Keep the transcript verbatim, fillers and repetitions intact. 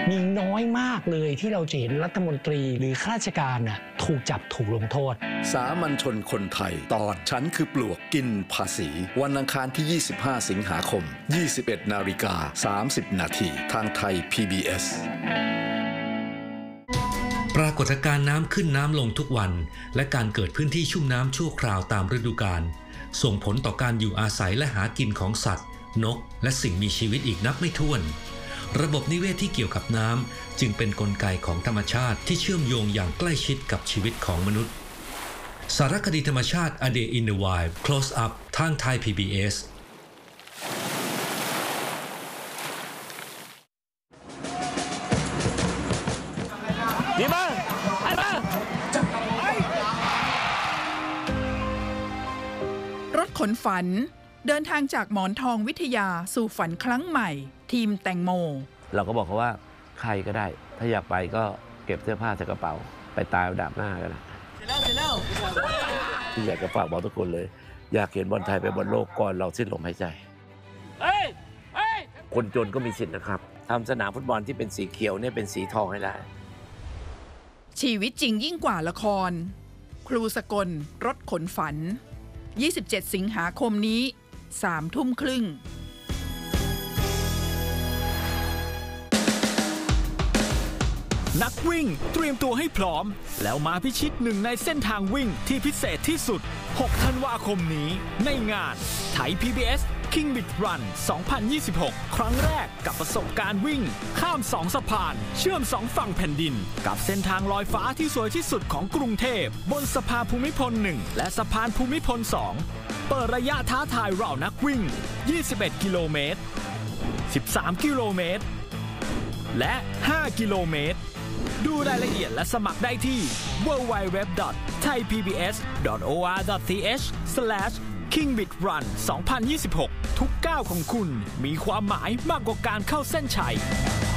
มีน้อยมากเลยที่เราจะเห็นรัฐมนตรีหรือข้าราชการน่ะถูกจับถูกลงโทษสามัญชนคนไทยตอนฉันคือปลวกกินภาษีวันอังคารที่ยี่สิบห้าสิงหาคม ยี่สิบเอ็ดนาฬิกาสามสิบนาทีทางไทย พี บี เอสปรากฏการณ์น้ำขึ้นน้ำลงทุกวันและการเกิดพื้นที่ชุ่มน้ำชั่วคราวตามฤดูกาลส่งผลต่อการอยู่อาศัยและหากินของสัตว์นกและสิ่งมีชีวิตอีกนับไม่ถ้วนระบบนิเวศที่เกี่ยวกับน้ำจึงเป็นกลไกของธรรมชาติที่เชื่อมโยงอย่างใกล้ชิดกับชีวิตของมนุษย์สารคดีธรรมชาติ A Day in the Wild Close Up ทางไทย พี บี เอสดีมากไอ้บ้ารถขนฝันเดินทางจากหมอนทองวิทยาสู่ฝันครั้งใหม่ทีมแตงโมเราก็บอกเขาว่าใครก็ได้ถ้าอยากไปก็เก็บเสื้อผ้าใส่กระเป๋าไปตายดาบหน้ากันนะที่อยากจะฝากบอกทุกคนเลยอยากเห็นบอลไทยไปบอลโลกก่อนเราสิ้นลมหายใจคนจนก็มีสิทธิ์นะครับทำสนามฟุตบอลที่เป็นสีเขียวเนี่ยเป็นสีทองให้ได้ชีวิตจริงยิ่งกว่าละครครูสกลรถขนฝันยี่สิบเจ็ดสิงหาคมนี้สามทุ่มครึ่งนักวิ่งเตรียมตัวให้พร้อมแล้วมาพิชิตหนึ่งในเส้นทางวิ่งที่พิเศษที่สุดหกธันวาคมนี้ในงานไทย พี บี เอส King Big Run สองพันยี่สิบหก ครั้งแรกกับประสบการณ์วิ่งข้ามสองสะพานเชื่อมสองฝั่งแผ่นดินกับเส้นทางลอยฟ้าที่สวยที่สุดของกรุงเทพบนสะพานภูมิพลหนึ่งและสะพานภูมิพลสองเปิดระยะท้าทายเรานักวิ่งยี่สิบเอ็ดกิโลเมตรสิบสามกิโลเมตรและห้ากิโลเมตรดูรายละเอียดและสมัครได้ที่ ดับเบิลยู ดับเบิลยู ดับเบิลยู ดอท ไทย พี บี เอส ดอท โอ อาร์ ดอท ที เอช สแลช คิง บิก รัน สองพันยี่สิบหก ทุกก้าวของคุณมีความหมายมากกว่าการเข้าเส้นชัย